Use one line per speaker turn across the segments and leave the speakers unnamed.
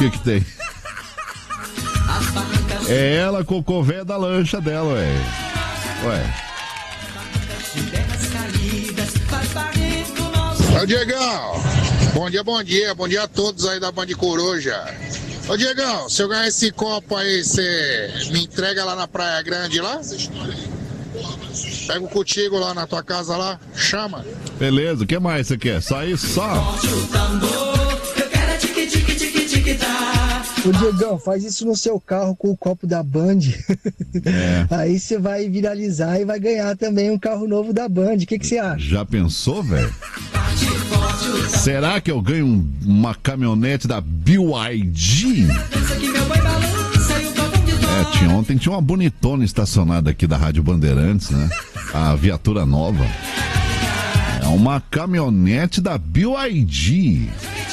que tem? É ela, cocô velho da lancha dela, ué.
Ô Diegão, bom dia a todos aí da Band Coruja. Ô Diegão, se eu ganhar esse copo aí, você me entrega lá na Praia Grande lá? Pego contigo lá na tua casa lá, chama.
Beleza, o que mais você quer? Só isso, só?
Ô Diegão, faz isso no seu carro com o copo da Band. Aí você vai viralizar e vai ganhar também um carro novo da Band. O que você acha?
Já pensou, velho? Será que eu ganho uma caminhonete da BYD? Ontem tinha uma bonitona estacionada aqui da Rádio Bandeirantes, né? A viatura nova. É uma caminhonete da BYD.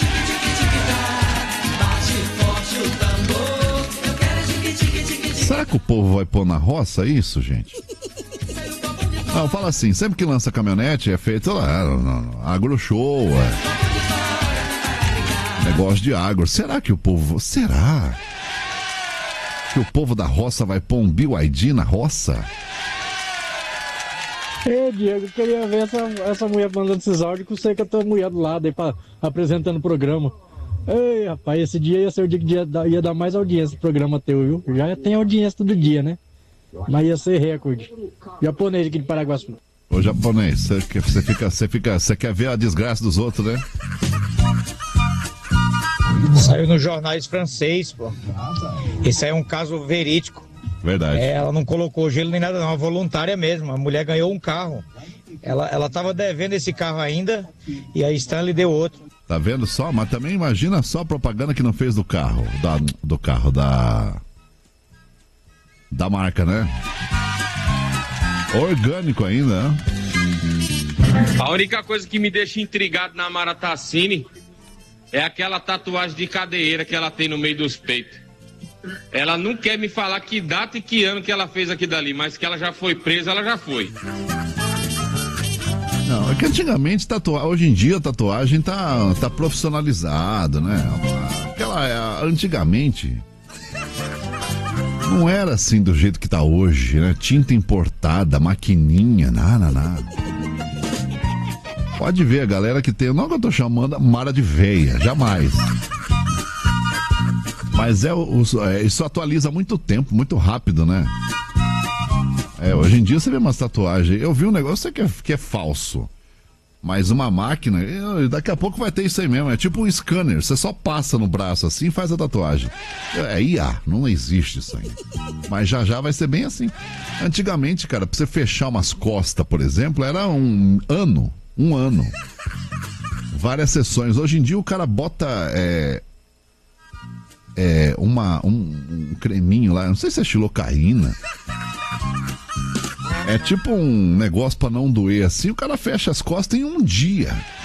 Será que o povo vai pôr na roça isso, gente? Não, fala assim, sempre que lança caminhonete é feito lá, agro show, negócio de agro. Será que o povo da roça vai pôr um BYD na roça?
Diego, eu queria ver essa mulher mandando esses áudios com você que eu tô mulher do lado aí apresentando o programa. Ei, rapaz, esse dia ia ser o dia que ia dar mais audiência pro programa teu, viu? Já tem audiência todo dia, né? Mas ia ser recorde. Japonês aqui de Paraguaçu.
Ô japonês, você quer ver a desgraça dos outros, né?
Saiu nos jornais francês, pô. Esse aí é um caso verídico.
Verdade.
Ela não colocou gelo nem nada, não, voluntária mesmo. A mulher ganhou um carro. Ela tava devendo esse carro ainda e a Stanley deu outro.
Tá vendo só? Mas também imagina só a propaganda que não fez do carro. Da marca, né? Orgânico ainda, né?
A única coisa que me deixa intrigado na Mara Tassini é aquela tatuagem de cadeira que ela tem no meio dos peitos. Ela não quer me falar que data e que ano que ela fez aquilo dali, mas que ela já foi presa, ela já foi.
Não, é que antigamente hoje em dia a tatuagem tá profissionalizado, né? Antigamente não era assim do jeito que tá hoje, né? Tinta importada, maquininha, nada. Pode ver a galera que tem, não que eu tô chamando a Mara de veia, jamais. Mas isso atualiza há muito tempo, muito rápido, né? Hoje em dia você vê umas tatuagens. Eu vi um negócio que é falso. Mas uma máquina, daqui a pouco vai ter isso aí mesmo. É tipo um scanner. Você só passa no braço assim e faz a tatuagem. É IA, não existe isso aí. Mas já vai ser bem assim. Antigamente, cara, pra você fechar umas costas, por exemplo, era um ano. Várias sessões. Hoje em dia o cara bota um creminho lá, não sei se é xilocaína. É tipo um negócio pra não doer assim, o cara fecha as costas em um dia.